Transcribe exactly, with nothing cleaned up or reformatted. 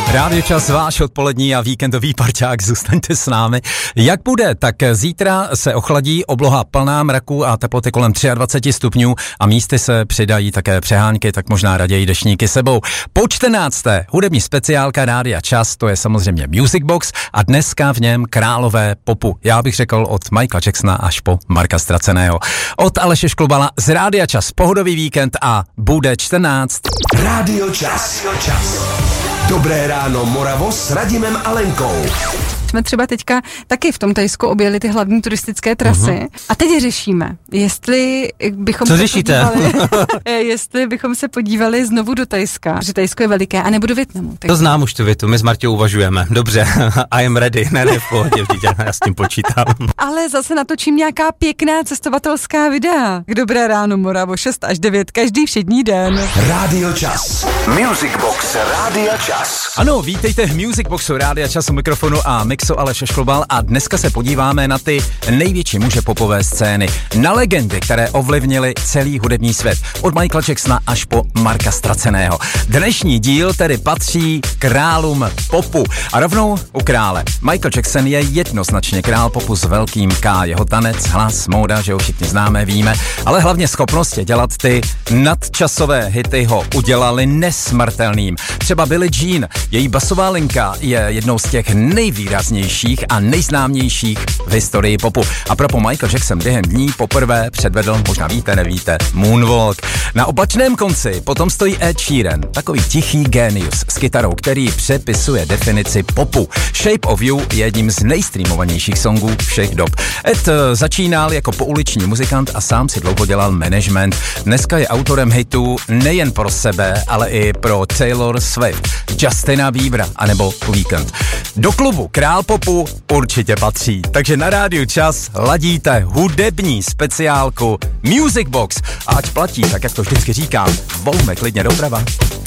Rádio Čas, váš odpolední a víkendový parťák, zůstaňte s námi. Jak bude, tak zítra se ochladí, obloha plná mraku a teploty kolem dvacet tři stupňů a místy se přidají také přehánky, tak možná raději deštníky sebou. Po čtrnácté hudební speciálka Rádia Čas, to je samozřejmě Music Box a dneska v něm králové popu. Já bych řekl od Michaela Jacksona až po Marka Straceného. Od Aleše Šklubala z Rádia Čas, pohodový víkend a bude čtrnáct. Rádio Čas. Rádio Čas. Dobré ráno Moravo s Radimem a Lenkou. Jsme třeba teďka taky v tom Thajsku objeli ty hlavní turistické trasy uh-huh. a teď řešíme, jestli bychom Co se řešíte? podívali, jestli bychom se podívali znovu do Thajska, protože Thajsko je veliké, a nebo do Vietnamu. Tak... To znám už tu větu, my s Marťou uvažujeme. Dobře, I am ready, ne, ne, v pohodě, vždyť já s tím počítám. Ale zase natočím nějaká pěkná cestovatelská videa. K Dobré ráno Moravo, šest až devět, každý všední den. Rádio Čas. Music Box Rádia Čas. Ano, vítejte v Music Boxu Rádia Čas u mikrofonu a mixu Aleš Šklubal a dneska se podíváme na ty největší muže popové scény, na legendy, které ovlivnily celý hudební svět, od Michaela Jacksona až po Marka Straceného. Dnešní díl tedy patří králům popu a rovnou u krále. Michael Jackson je jednoznačně král popu s velkým K, jeho tanec, hlas, móda, že ho všichni známe, víme, ale hlavně schopnosti dělat ty nadčasové hity ho udělali nesmrtelným. Třeba Billie Jean, její basová linka je jednou z těch nejvýraznějších a nejznámějších v historii popu. A propo Michael Jackson během dní poprvé předvedl, možná víte, nevíte, Moonwalk. Na opačném konci potom stojí Ed Sheeran, takový tichý génius s kytarou, který přepisuje definici popu. Shape of You je jedním z nejstreamovanějších songů všech dob. Ed začínal jako pouliční muzikant a sám si dlouho dělal management. Dneska je autorem hitů nejen pro sebe, ale i pro Taylor Swift, Justina Biebera anebo Weekend. Do klubu Král popu určitě patří, takže na Rádiu Čas ladíte hudební speciálku Music Box a ať platí, tak jak to vždycky říkám, volme klidně doprava.